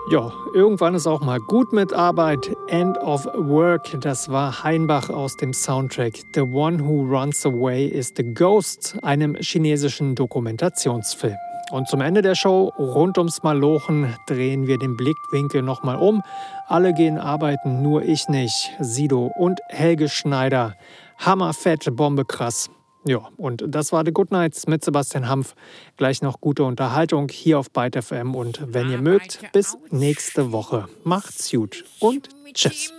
Ja, irgendwann ist auch mal gut mit Arbeit. End of Work, das war Heinbach aus dem Soundtrack The One Who Runs Away is the Ghost, einem chinesischen Dokumentationsfilm. Und zum Ende der Show, rund ums Malochen, drehen wir den Blickwinkel nochmal um. Alle gehen arbeiten, nur ich nicht. Sido und Helge Schneider. Hammerfett, Bombe krass. Ja, und das war The Good Nights mit Sebastian Hanf. Gleich noch gute Unterhaltung hier auf Byte FM. Und wenn ihr mögt, bis nächste Woche. Macht's gut und tschüss.